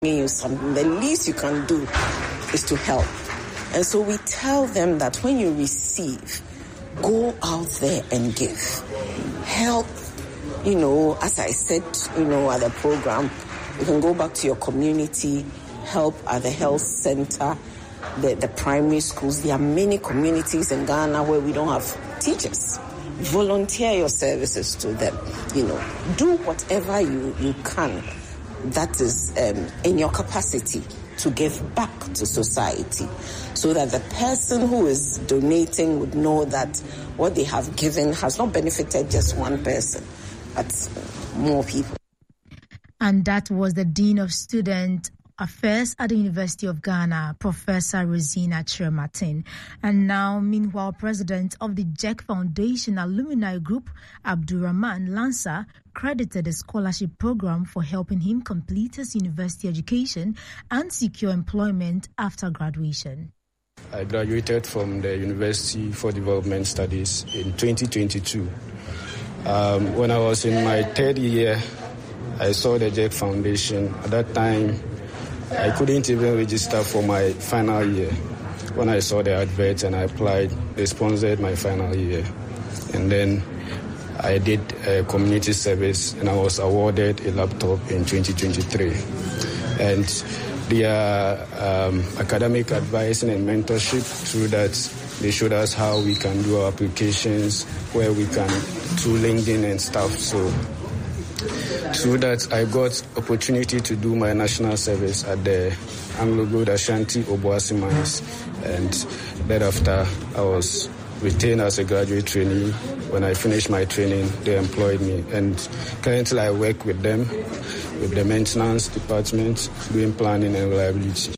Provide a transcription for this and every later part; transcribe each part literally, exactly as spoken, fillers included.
you something, the least you can do is to help. And so we tell them that when you receive, go out there and give. Help, you know, as I said, you know, at the program, you can go back to your community, help at the health center, the, the primary schools. There are many communities in Ghana where we don't have teachers. Volunteer your services to them, you know. Do whatever you, you can that is um, in your capacity to give back to society, so that the person who is donating would know that what they have given has not benefited just one person, but more people. And that was the Dean of Student Affairs at the University of Ghana, Professor Rosina Kyerematen. And now, meanwhile, President of the J E C Foundation Alumni Group, Abdulrahman Lansa, credited the scholarship program for helping him complete his university education and secure employment after graduation. I graduated from the University for Development Studies in twenty twenty-two. Um, when I was in my third year, I saw the J E C Foundation. At that time, I couldn't even register for my final year. When I saw the advert and I applied, they sponsored my final year. And then I did a community service and I was awarded a laptop in twenty twenty-three. And their um, academic advising and mentorship, through that, they showed us how we can do our applications, where we can, through LinkedIn and stuff. So through that, I got opportunity to do my national service at the Anglo-Gold Ashanti Obuasi Mines. And thereafter, I was retained as a graduate trainee. When I finished my training, they employed me. And currently, I work with them, with the maintenance department, doing planning and reliability.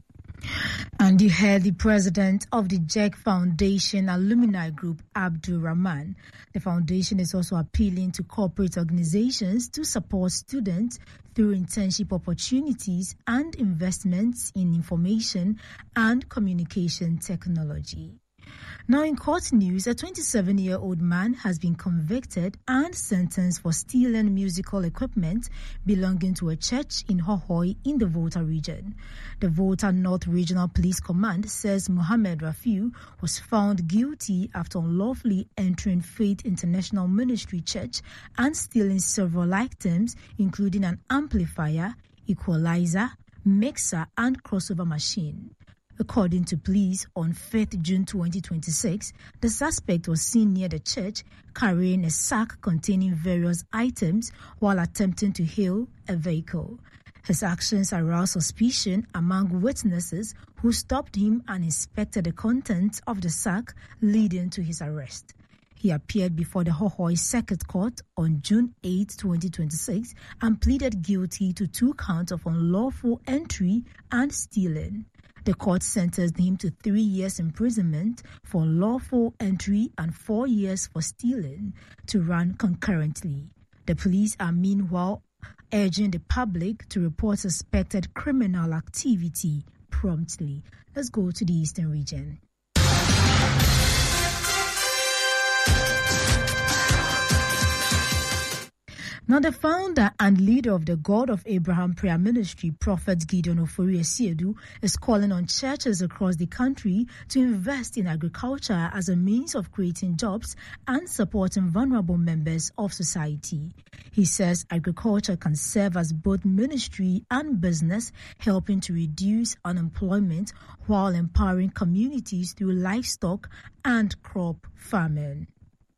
And you heard the president of the J E C Foundation Alumni Group, Abdul Rahman. The foundation is also appealing to corporate organizations to support students through internship opportunities and investments in information and communication technology. Now in court news, a twenty-seven-year-old man has been convicted and sentenced for stealing musical equipment belonging to a church in Hohoe in the Volta region. The Volta North Regional Police Command says Mohammed Rafiu was found guilty after unlawfully entering Faith International Ministry Church and stealing several items, including an amplifier, equalizer, mixer, and crossover machine. According to police, on fifth June twenty twenty-six, the suspect was seen near the church carrying a sack containing various items while attempting to hail a vehicle. His actions aroused suspicion among witnesses who stopped him and inspected the contents of the sack, leading to his arrest. He appeared before the Hohoe Circuit Court on June eighth, twenty twenty-six and pleaded guilty to two counts of unlawful entry and stealing. The court sentenced him to three years imprisonment for lawful entry and four years for stealing to run concurrently. The police are meanwhile urging the public to report suspected criminal activity promptly. Let's go to the Eastern region. Now, the founder and leader of the God of Abraham Prayer Ministry, Prophet Gideon Ofori-Asiedu, is calling on churches across the country to invest in agriculture as a means of creating jobs and supporting vulnerable members of society. He says agriculture can serve as both ministry and business, helping to reduce unemployment while empowering communities through livestock and crop farming.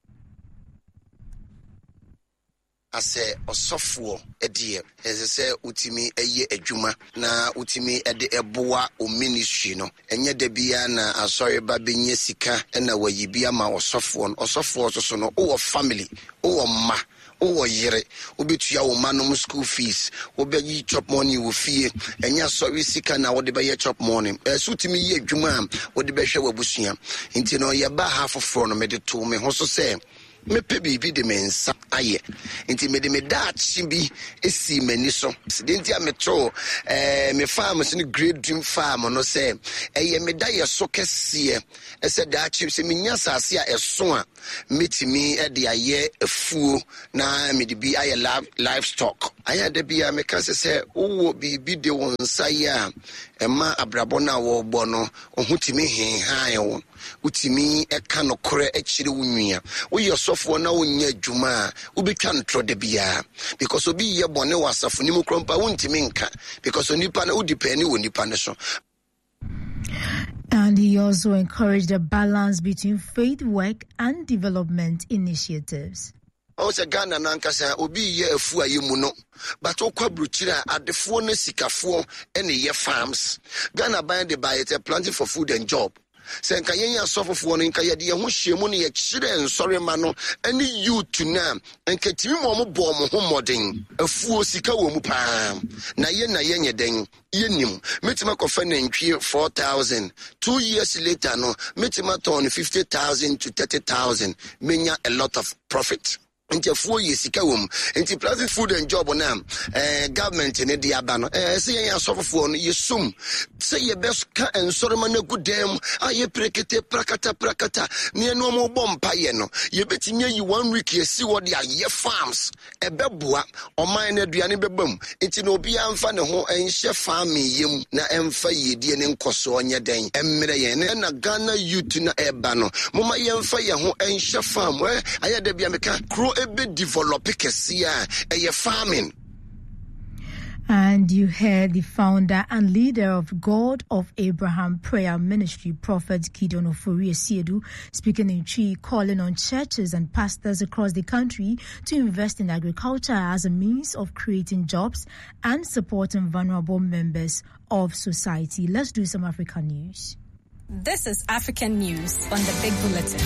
Ase osofo edie ese utimi eye adwuma na utimi ede eboa o ministry no enye de bia na asori ba benye sika na wayibia ma osofo no osofo so no o family o ma o yere obetua wo manom school fees obeyi chop money wo fie enye asori sika na wo de be ye chop money so utimi ye adwuma wo de be hwe wabusua nti no ye ba half for no me de to me ho so say me pe bibi de mensa aye nti me de me dachi bi esi mani so sidenti a metro eh me farm so great dream farm no say eye me da ye so kese ese dachi se me nya sase a eso a metimi e de aye afuo na me de bi aye livestock aya de bia me ka se wo bibi de won sai a ema abrabo na wo bo no ohutimi hen han wo utimi e ka no kore e chire wo nwia wo ye sofo na wo nya adwuma wo betwa ntro de bia because obi ye bone wasafo ni mu krompa wo ntimi nka because onipa na wo depend wo nipa ne so. And he also encouraged a balance between faith work and development initiatives. O se Ghana nankasa obi ye afu aye mu no but okwa bruchira adefo na sikafo ene ye farms. Ghana by the by it planting for food and job. Se nka yen asofofo no nka ye de ho hyemu no ye kyire nsore ma no ene youth na nka timi mo mo bo mo ho modern afuo sika wo mu pa na ye na ye nyeden ye nim metima kofa na ntwie four thousand two years later no metima turn fifty thousand to thirty thousand menya a lot of profit. Into four years, Sikawum, into planting food and job on them, eh, government in the Abano, eh, say, I suffer for you soon. Say your best cat and Solomon a good damn, I ye prekete prakata prakata, near no more bomb payeno. You bet near you one week, you see what they are ye farms, a bebua, or mine a diani bebum. It's no be fan ho and chef farm me yum, na emfa ye dian in coso on your day, and Merayan and a Ghana you to na ebano. Mama yam fire ho and chef farm, where I had the Biamica crew. Farming. And you heard the founder and leader of God of Abraham Prayer Ministry, Prophet Gideon Ofori-Asiedu, speaking in Chi, calling on churches and pastors across the country to invest in agriculture as a means of creating jobs and supporting vulnerable members of society. Let's do some African news. This is African News on the Big Bulletin.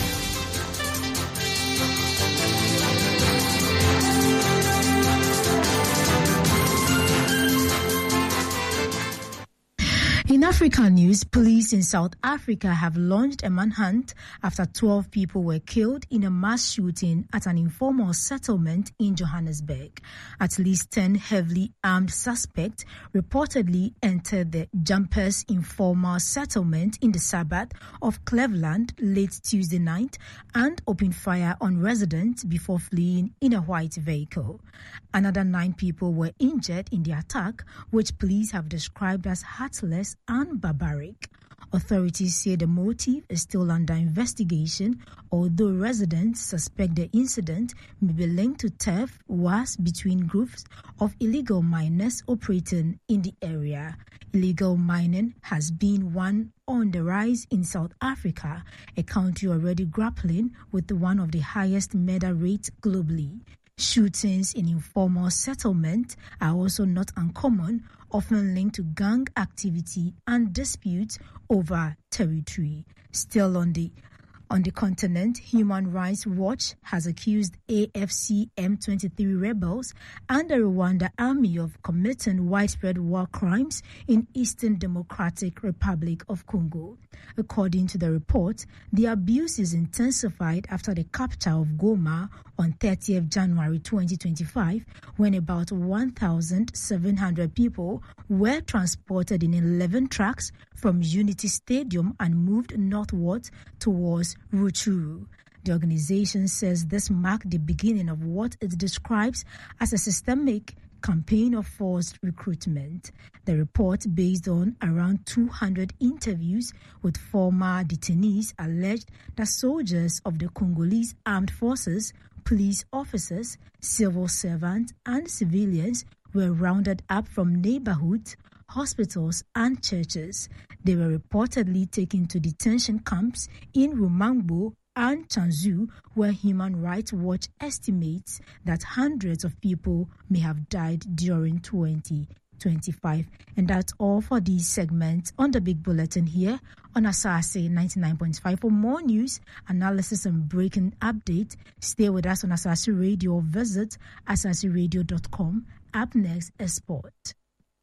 In African news, police in South Africa have launched a manhunt after twelve people were killed in a mass shooting at an informal settlement in Johannesburg. At least ten heavily armed suspects reportedly entered the Jumpers informal settlement in the suburb of Cleveland late Tuesday night and opened fire on residents before fleeing in a white vehicle. Another nine people were injured in the attack, which police have described as heartless and barbaric. Authorities say the motive is still under investigation, although residents suspect the incident may be linked to turf wars between groups of illegal miners operating in the area. Illegal mining has been one on the rise in South Africa, a country already grappling with one of the highest murder rates globally. Shootings in informal settlement are also not uncommon, often linked to gang activity and disputes over territory. Still on the on the continent, Human Rights Watch has accused A F C M twenty-three rebels and the Rwanda army of committing widespread war crimes in Eastern Democratic Republic of Congo. According to the report, the abuse is intensified after the capture of Goma on thirtieth January twenty twenty-five, when about one thousand seven hundred people were transported in eleven trucks from Unity Stadium and moved northward towards Rutshuru. The organization says this marked the beginning of what it describes as a systemic campaign of forced recruitment. The report, based on around two hundred interviews with former detainees, alleged that soldiers of the Congolese armed forces, police officers, civil servants, and civilians were rounded up from neighborhoods, hospitals, and churches. They were reportedly taken to detention camps in Rumangbo and Chanzu, where Human Rights Watch estimates that hundreds of people may have died during twenty twenty-five. And that's all for these segments on the Big Bulletin here on Asase ninety-nine point five. For more news, analysis, and breaking updates, stay with us on Asase Radio or visit asase radio dot com. Up next is sport.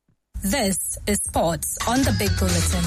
This is Sports on the Big Bulletin.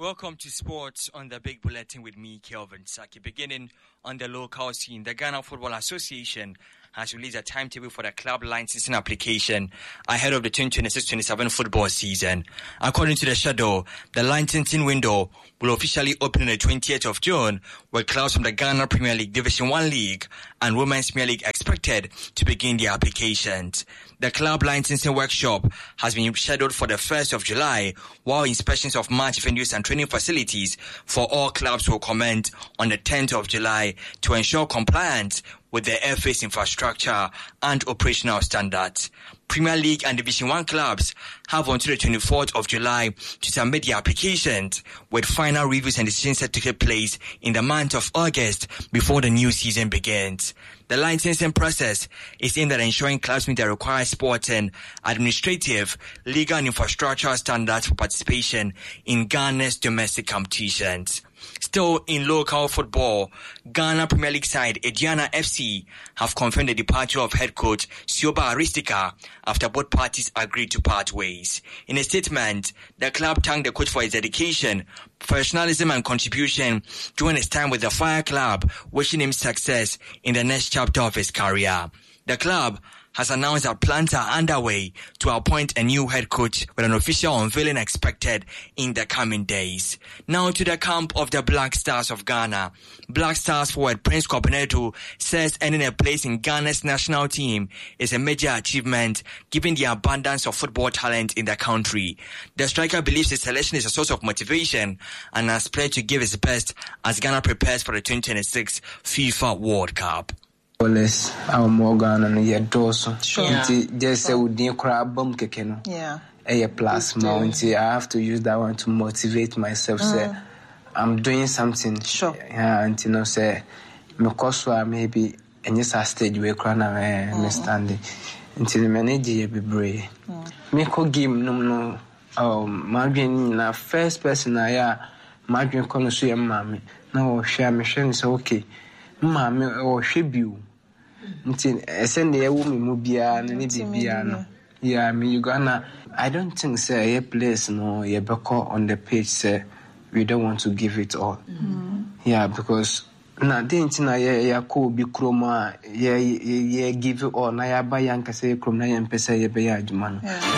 Welcome to Sports on the Big Bulletin with me, Kelvin Saki. Beginning on the local scene, the Ghana Football Association has released a timetable for the club licensing application ahead of the twenty twenty-six twenty-seven football season. According to the schedule, the licensing window will officially open on the twentieth of June, with clubs from the Ghana Premier League, Division one League, and Women's Premier League expected to begin their applications. The club licensing workshop has been scheduled for the first of July, while inspections of match venues and training facilities for all clubs will commence on the tenth of July to ensure compliance with the F A's infrastructure and operational standards. Premier League and Division one clubs have until the twenty-fourth of July to submit their applications, with final reviews and decisions set to take place in the month of August before the new season begins. The licensing process is aimed at ensuring clubs meet the required sporting, administrative, legal and infrastructural standards for participation in Ghana's domestic competitions. Still in local football, Ghana Premier League side Ediana F C have confirmed the departure of head coach Sioba Aristika after both parties agreed to part ways. In a statement, the club thanked the coach for his dedication, professionalism and contribution during his time with the Fire Club, wishing him success in the next chapter of his career. The club has announced that plans are underway to appoint a new head coach, with an official unveiling expected in the coming days. Now to the camp of the Black Stars of Ghana. Black Stars forward Prince Kopenedo says earning a place in Ghana's national team is a major achievement given the abundance of football talent in the country. The striker believes his selection is a source of motivation and has pledged to give his best as Ghana prepares for the twenty twenty-six FIFA World Cup. Less our Morgan and your dorsal. Just say would near crab bum kekeno. Yeah. A plus mounty. I have to use that one to motivate myself. Mm. Say I'm doing something. Sure. Yeah, and you know, say Mokoswa maybe and yes, I stage where crana understanding until the manager be brave. Make game no no. Oh, Margin, na first person I are Margin Conosu mammy. No, share me is okay. Mammy or Shibu. Until I send the woman mubia and any bibiano. Yeah, I mean, you gonna. I don't think, say, a place, no, you beko on the page, say, we don't want to give it all. Mm-hmm. Yeah, because na didn't na ya ko bi kroma, ya ya give it all. Na ya ba yanka say krom na yan pesa ya be ya jumano.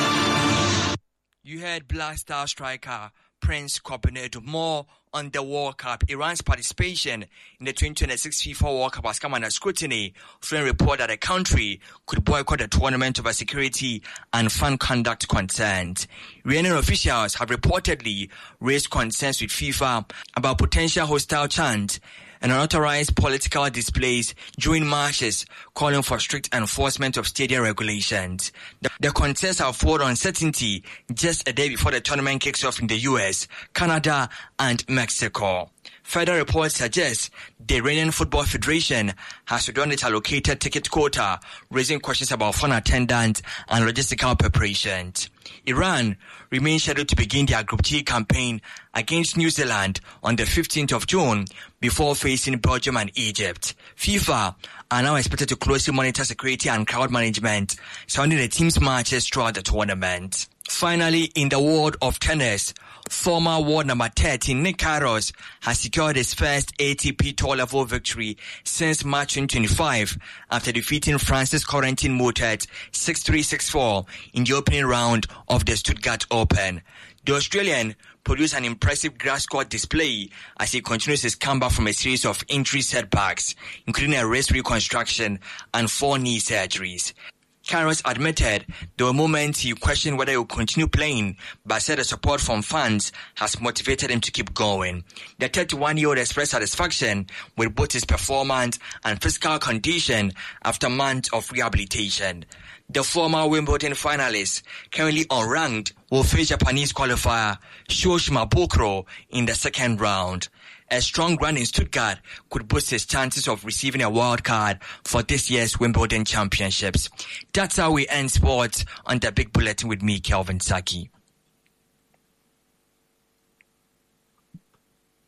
You heard Black Star striker Prince Kopenedo. More on the World Cup. Iran's participation in the twenty twenty-six FIFA World Cup has come under scrutiny, following a report that the country could boycott the tournament over security and fan conduct concerns. Iranian officials have reportedly raised concerns with FIFA about potential hostile chants and unauthorized political displays during marches, calling for strict enforcement of stadium regulations. The, the concerns have followed uncertainty just a day before the tournament kicks off in the U S, Canada, and Mexico. Further reports suggest the Iranian Football Federation has withdrawn its allocated ticket quota, raising questions about fan attendance and logistical preparations. Iran remains scheduled to begin their Group G campaign against New Zealand on the fifteenth of June before facing Belgium and Egypt. FIFA are now expected to closely monitor security and crowd management surrounding the team's matches throughout the tournament. Finally, in the world of tennis, former world number thirteen Nick Kyrgios has secured his first A T P Tour level victory since March twenty twenty-five after defeating Francis Corentin Moutet six three six four in the opening round of the Stuttgart Open. The Australian produced an impressive grass court display as he continues his comeback from a series of injury setbacks, including a wrist reconstruction and four knee surgeries. Kyrgios admitted there were moments he questioned whether he would continue playing, but said the support from fans has motivated him to keep going. The thirty-one-year-old expressed satisfaction with both his performance and physical condition after months of rehabilitation. The former Wimbledon finalist, currently unranked, will face Japanese qualifier Shoshima Bokro in the second round. A strong run in Stuttgart could boost his chances of receiving a wild card for this year's Wimbledon Championships. That's how we end sports on the Big Bulletin with me, Kelvin Saki.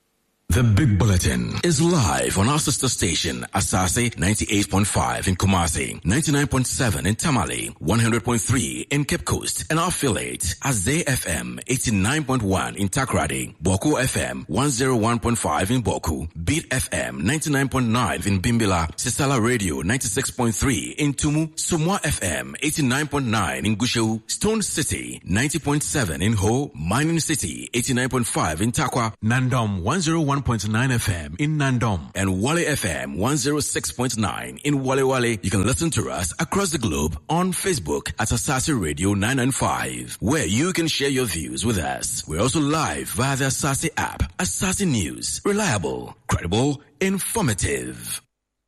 The Big Bulletin is live on our sister station, Asase ninety-eight point five in Kumasi, ninety-nine point seven in Tamale, one hundred point three in Cape Coast, and our affiliate, Azay F M eighty-nine point one in Takrady, Boku F M one oh one point five in Boku, Beat F M ninety-nine point nine in Bimbila, Sisala Radio ninety-six point three in Tumu, Sumwa F M eighty-nine point nine in Gushu, Stone City ninety point seven in Ho, Mining City eighty-nine point five in Takwa, Nandom one oh one point nine F M in Nandom, and Wale F M one oh six point nine in Wale Wale. You can listen to us across the globe on Facebook at Asase Radio nine ninety-five, where you can share your views with us. We're also live via the Asase app. Asase News, reliable, credible, informative.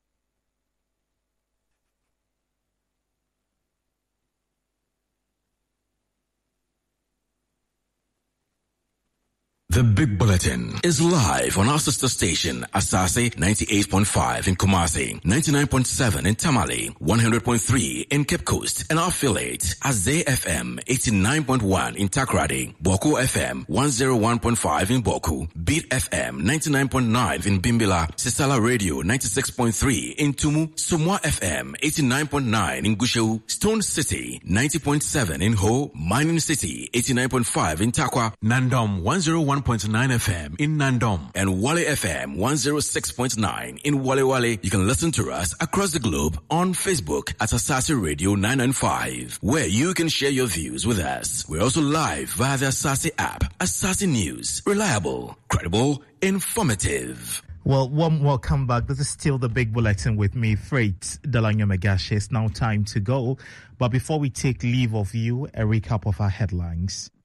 The Big Bulletin is live on our sister station, Asase ninety-eight point five in Kumasi, ninety-nine point seven in Tamale, one hundred point three in Cape Coast, and our affiliate, Azay F M eighty-nine point one in Takrady, Boku F M one oh one point five in Boku, Beat F M ninety-nine point nine in Bimbila, Sisala Radio ninety-six point three in Tumu, Sumwa F M eighty-nine point nine in Gushu, Stone City ninety point seven in Ho, Mining City eighty-nine point five in Takwa, Nandom one oh one point nine F M in Nandom, and Wale F M one oh six point nine in Wale Wale. You can listen to us across the globe on Facebook at Asase Radio nine ninety-five, where you can share your views with us. We're also live via the Asase app. Asase News, reliable, credible, informative. Well, warm welcome back. This is still the Big Bulletin with me, Freight Delanyo Megashi. It's now time to go. But before we take leave of you, a recap of our headlines.